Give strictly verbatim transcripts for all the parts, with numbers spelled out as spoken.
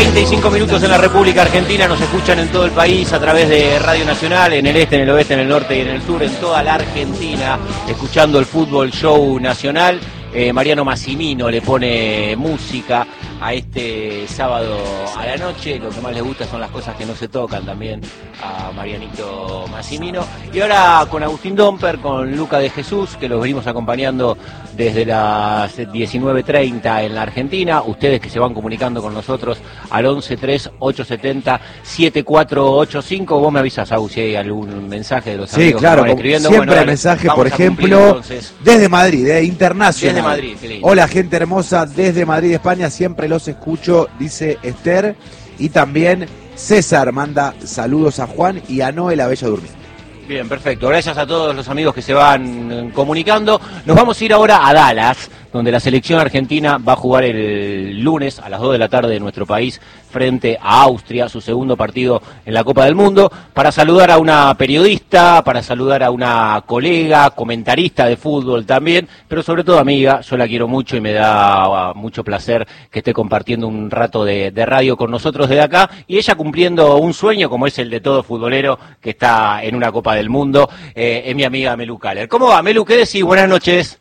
veinte y cinco minutos en la República Argentina, nos escuchan en todo el país a través de Radio Nacional, en el este, en el oeste, en el norte y en el sur, en toda la Argentina, escuchando el Fútbol Show Nacional. Eh, Mariano Massimino le pone música a este sábado a la noche. Lo que más le gusta son las cosas que no se tocan también a Marianito Massimino. Y ahora con Agustín Domper, con Luca de Jesús, que los venimos acompañando desde las diecinueve treinta en la Argentina. Ustedes que se van comunicando con nosotros al once tres ocho setenta siete cuatro ocho cinco. Vos me avisas, Agus, si hay algún mensaje de los sí, amigos claro, que van escribiendo. Siempre bueno, dale, mensaje, por ejemplo, cumplir, desde Madrid, eh, internacional. Desde Madrid, qué lindo. Hola, gente hermosa, desde Madrid, España, siempre los escucho, dice Esther. Y también César manda saludos a Juan y a Noel, la Bella Durmiente. Bien, perfecto. Gracias a todos los amigos que se van comunicando. Nos vamos a ir ahora a Dallas, donde la selección argentina va a jugar el lunes a las dos de la tarde en nuestro país frente a Austria, su segundo partido en la Copa del Mundo, para saludar a una periodista, para saludar a una colega, comentarista de fútbol también, pero sobre todo amiga. Yo la quiero mucho y me da mucho placer que esté compartiendo un rato de, de radio con nosotros desde acá, y ella cumpliendo un sueño como es el de todo futbolero que está en una Copa del Mundo. Eh, es mi amiga Melu Kaller. ¿Cómo va, Melu? ¿Qué decís? Buenas noches.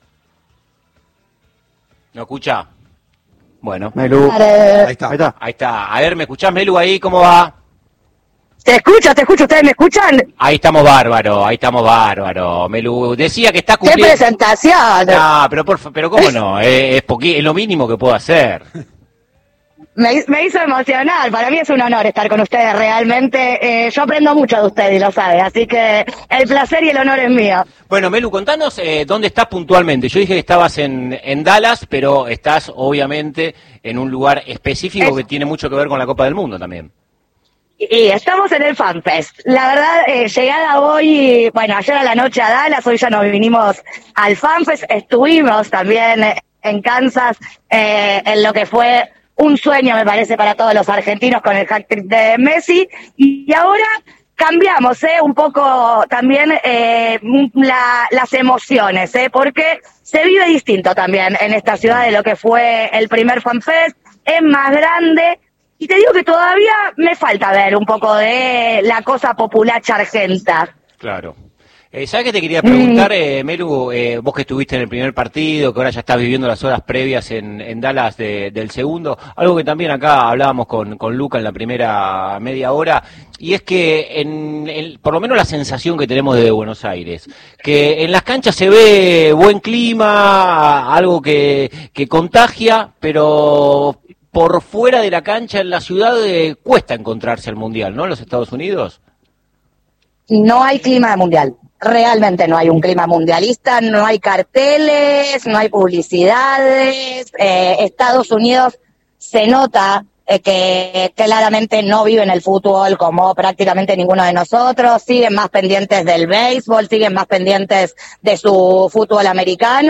¿No escucha? Bueno, Melu. Ahí está. Ahí está. Ahí está. A ver, ¿me escuchás, Melu, ahí? ¿Cómo va? Te escucho, te escucho. ¿Ustedes me escuchan? Ahí estamos bárbaro, ahí estamos bárbaro. Melu decía que está ¡Qué cumpliendo... presentación! No, pero, por, pero ¿cómo no? Es, es, poqui... es lo mínimo que puedo hacer. Me, me hizo emocionar. Para mí es un honor estar con ustedes, realmente. Eh, yo aprendo mucho de ustedes y lo sabe, así que el placer y el honor es mío. Bueno, Melu, contanos eh, dónde estás puntualmente. Yo dije que estabas en, en Dallas, pero estás obviamente en un lugar específico es... que tiene mucho que ver con la Copa del Mundo también. Y estamos en el FanFest. La verdad, eh, llegada hoy, bueno, ayer a la noche a Dallas, hoy ya nos vinimos al FanFest. Estuvimos también en Kansas, eh, en lo que fue un sueño, me parece, para todos los argentinos con el hat-trick de Messi. Y ahora cambiamos, ¿eh? Un poco también eh, la, las emociones, ¿eh? Porque se vive distinto también en esta ciudad de lo que fue el primer FanFest. Es más grande. Y te digo que todavía me falta ver un poco de la cosa populacha argenta. Claro. Eh, ¿Sabes qué te quería preguntar, eh, Melu? Eh, vos que estuviste en el primer partido, que ahora ya estás viviendo las horas previas en, en Dallas de, del segundo, algo que también acá hablábamos con, con Luca en la primera media hora, y es que, en, en, por lo menos la sensación que tenemos desde Buenos Aires, que en las canchas se ve buen clima, algo que, que contagia, pero por fuera de la cancha en la ciudad eh, cuesta encontrarse al Mundial, ¿no? En los Estados Unidos. No hay clima mundial. Realmente no hay un clima mundialista, no hay carteles, no hay publicidades. Eh, Estados Unidos se nota eh, que claramente no vive en el fútbol como prácticamente ninguno de nosotros. Siguen más pendientes del béisbol, siguen más pendientes de su fútbol americano.